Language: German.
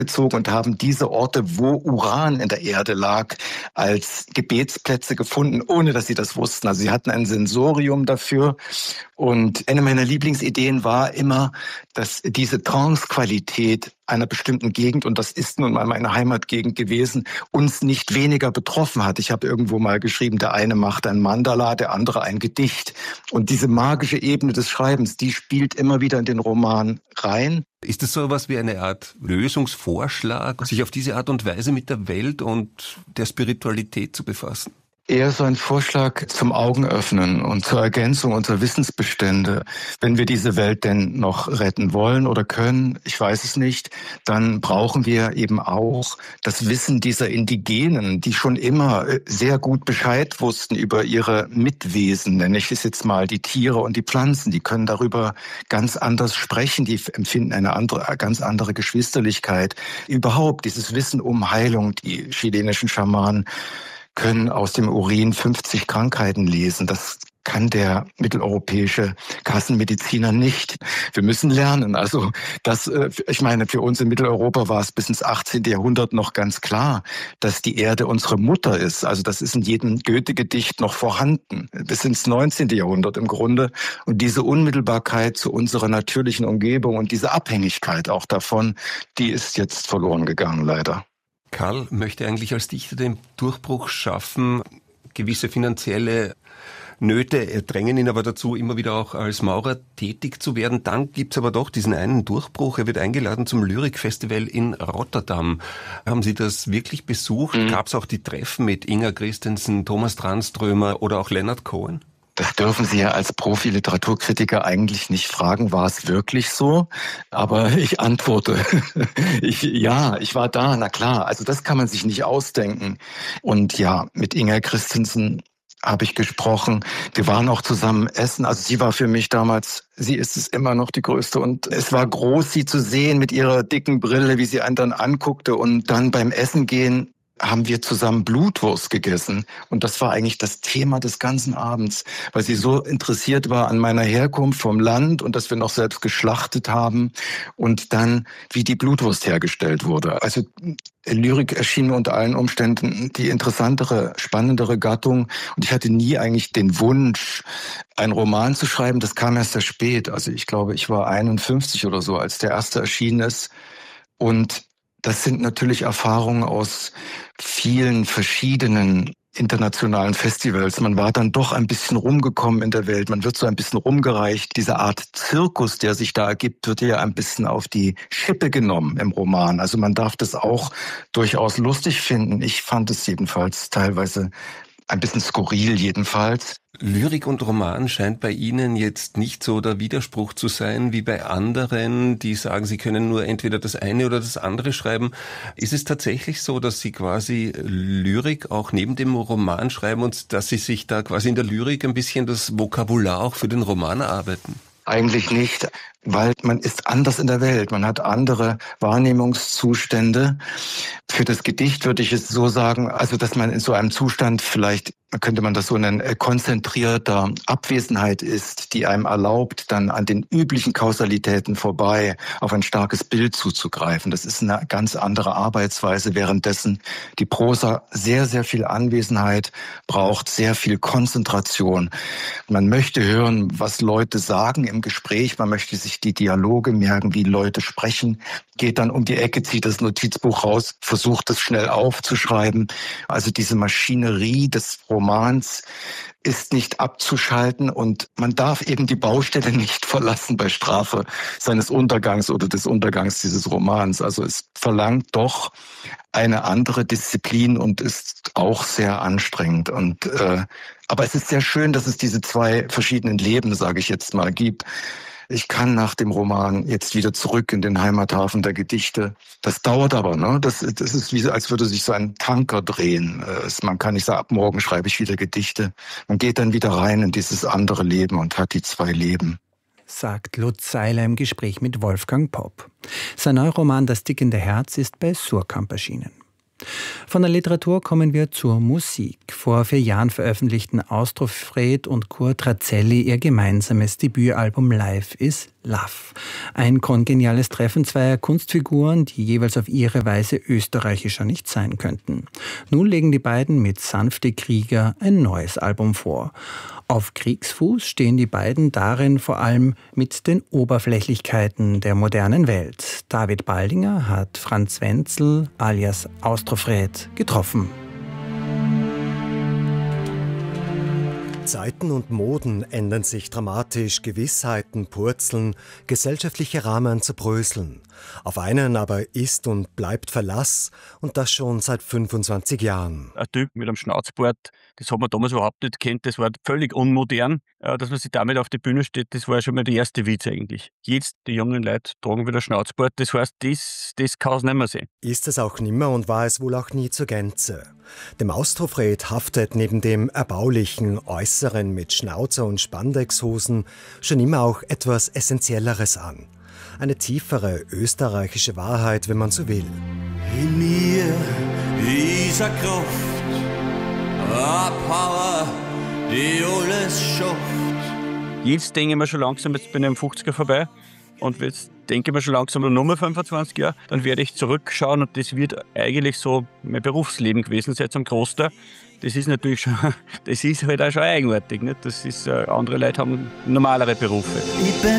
gezogen und haben diese Orte, wo Uran in der Erde lag, als Gebetsplätze gefunden, ohne dass sie das wussten. Also sie hatten ein Sensorium dafür. Und eine meiner Lieblingsideen war immer, dass diese Trance-Qualität einer bestimmten Gegend, und das ist nun mal meine Heimatgegend gewesen, uns nicht weniger betroffen hat. Ich habe irgendwo mal geschrieben, der eine macht ein Mandala, der andere ein Gedicht. Und diese magische Ebene des Schreibens, die spielt immer wieder in den Roman rein. Ist das so etwas wie eine Art Lösungsvorschlag, sich auf diese Art und Weise mit der Welt und der Spiritualität zu befassen? Eher so ein Vorschlag zum Augenöffnen und zur Ergänzung unserer Wissensbestände. Wenn wir diese Welt denn noch retten wollen oder können, ich weiß es nicht, dann brauchen wir eben auch das Wissen dieser Indigenen, die schon immer sehr gut Bescheid wussten über ihre Mitwesen, nenne ich es jetzt mal, die Tiere und die Pflanzen. Die können darüber ganz anders sprechen, die empfinden eine ganz andere Geschwisterlichkeit. Überhaupt dieses Wissen um Heilung, die chilenischen Schamanen können aus dem Urin 50 Krankheiten lesen. Das kann der mitteleuropäische Kassenmediziner nicht. Wir müssen lernen. Also ich meine, für uns in Mitteleuropa war es bis ins 18. Jahrhundert noch ganz klar, dass die Erde unsere Mutter ist. Also das ist in jedem Goethe-Gedicht noch vorhanden. Bis ins 19. Jahrhundert im Grunde. Und diese Unmittelbarkeit zu unserer natürlichen Umgebung und diese Abhängigkeit auch davon, die ist jetzt verloren gegangen, leider. Karl möchte eigentlich als Dichter den Durchbruch schaffen. Gewisse finanzielle Nöte drängen ihn aber dazu, immer wieder auch als Maurer tätig zu werden. Dann gibt's aber doch diesen einen Durchbruch. Er wird eingeladen zum Lyrikfestival in Rotterdam. Haben Sie das wirklich besucht? Gab's auch die Treffen mit Inger Christensen, Thomas Tranströmer oder auch Leonard Cohen? Das dürfen Sie ja als Profi-Literaturkritiker eigentlich nicht fragen, war es wirklich so? Aber ich antworte, ich war da, na klar, also das kann man sich nicht ausdenken. Und ja, mit Inger Christensen habe ich gesprochen. Wir waren auch zusammen essen. Also sie war für mich damals, sie ist es immer noch, die größte. Und es war groß, sie zu sehen mit ihrer dicken Brille, wie sie einen dann anguckte. Und dann beim Essen gehen haben wir zusammen Blutwurst gegessen. Und das war eigentlich das Thema des ganzen Abends, weil sie so interessiert war an meiner Herkunft vom Land und dass wir noch selbst geschlachtet haben und dann, wie die Blutwurst hergestellt wurde. Also Lyrik erschien mir unter allen Umständen die interessantere, spannendere Gattung. Und ich hatte nie eigentlich den Wunsch, einen Roman zu schreiben. Das kam erst sehr spät. Also ich glaube, ich war 51 oder so, als der erste erschienen ist. Und das sind natürlich Erfahrungen aus vielen verschiedenen internationalen Festivals. Man war dann doch ein bisschen rumgekommen in der Welt. Man wird so ein bisschen rumgereicht. Diese Art Zirkus, der sich da ergibt, wird ja ein bisschen auf die Schippe genommen im Roman. Also man darf das auch durchaus lustig finden. Ich fand es jedenfalls teilweise ein bisschen skurril jedenfalls. Lyrik und Roman scheint bei Ihnen jetzt nicht so der Widerspruch zu sein wie bei anderen, die sagen, sie können nur entweder das eine oder das andere schreiben. Ist es tatsächlich so, dass Sie quasi Lyrik auch neben dem Roman schreiben und dass Sie sich da quasi in der Lyrik ein bisschen das Vokabular auch für den Roman erarbeiten? Eigentlich nicht, weil man ist anders in der Welt. Man hat andere Wahrnehmungszustände. Für das Gedicht würde ich es so sagen, also dass man in so einem Zustand vielleicht, könnte man das so nennen, konzentrierter Abwesenheit ist, die einem erlaubt, dann an den üblichen Kausalitäten vorbei auf ein starkes Bild zuzugreifen. Das ist eine ganz andere Arbeitsweise, währenddessen die Prosa sehr, sehr viel Anwesenheit braucht, sehr viel Konzentration. Man möchte hören, was Leute sagen im Gespräch, man möchte sich die Dialoge merken, wie Leute sprechen, geht dann um die Ecke, zieht das Notizbuch raus, versucht es schnell aufzuschreiben. Also diese Maschinerie des Romans ist nicht abzuschalten und man darf eben die Baustelle nicht verlassen bei Strafe seines Untergangs oder des Untergangs dieses Romans. Also es verlangt doch eine andere Disziplin und ist auch sehr anstrengend. Aber es ist sehr schön, dass es diese zwei verschiedenen Leben, sage ich jetzt mal, gibt. Ich kann nach dem Roman jetzt wieder zurück in den Heimathafen der Gedichte. Das dauert aber, ne? Das ist wie, als würde sich so ein Tanker drehen. Man kann nicht sagen, ab morgen schreibe ich wieder Gedichte. Man geht dann wieder rein in dieses andere Leben und hat die zwei Leben. Sagt Lutz Seiler im Gespräch mit Wolfgang Popp. Sein neuer Roman Das tickende Herz ist bei Suhrkamp erschienen. Von der Literatur kommen wir zur Musik. Vor 4 Jahren veröffentlichten Austrofred und Kurt Razzelli ihr gemeinsames Debütalbum Life is Love. Ein kongeniales Treffen zweier Kunstfiguren, die jeweils auf ihre Weise österreichischer nicht sein könnten. Nun legen die beiden mit Sanfte Krieger ein neues Album vor. Auf Kriegsfuß stehen die beiden darin vor allem mit den Oberflächlichkeiten der modernen Welt. David Baldinger hat Franz Wenzel alias Austrofred getroffen. Zeiten und Moden ändern sich dramatisch, Gewissheiten purzeln, gesellschaftliche Rahmen zerbröseln. Auf einen aber ist und bleibt Verlass, und das schon seit 25 Jahren. Ein Typ mit einem Schnauzbart, das hat man damals überhaupt nicht gekannt, das war völlig unmodern. Dass man sich damit auf die Bühne steht, das war schon mal der erste Witz eigentlich. Jetzt, die jungen Leute tragen wieder Schnauzbart, das heißt, das kann es nicht mehr sein. Ist es auch nimmer und war es wohl auch nie zur Gänze. Dem Austrofred haftet neben dem erbaulichen Äußeren mit Schnauzer und Spandexhosen schon immer auch etwas Essentielleres an. Eine tiefere österreichische Wahrheit, wenn man so will. In mir ist eine Kraft, eine Power, die alles schafft. Jetzt denke ich mir schon langsam, jetzt bin ich am 50er vorbei. Und jetzt denke ich mir schon langsam nochmal 25 Jahre, dann werde ich zurückschauen und das wird eigentlich so mein Berufsleben gewesen sein zum Großteil. Das ist natürlich schon, das ist halt auch schon eigenartig. Nicht? Das ist, andere Leute haben normalere Berufe. Ich bin